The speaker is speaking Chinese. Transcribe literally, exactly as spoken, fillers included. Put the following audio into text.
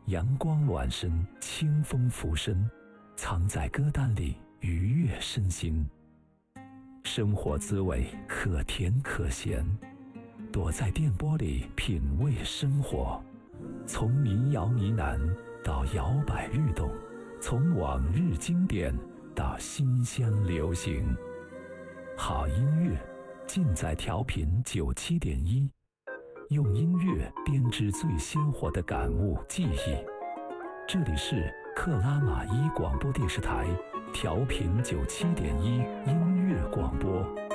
阳光暖身，清风拂身，藏在歌单里，愉悦身心。生活滋味可甜可咸，躲在电波里品味生活。从民谣呢喃到摇摆律动，从往日经典到新乡流行。好音乐尽在调频九七点一，用音乐编织最鲜活的感悟记忆。这里是克拉玛依广播电视台调频九七点一音乐广播。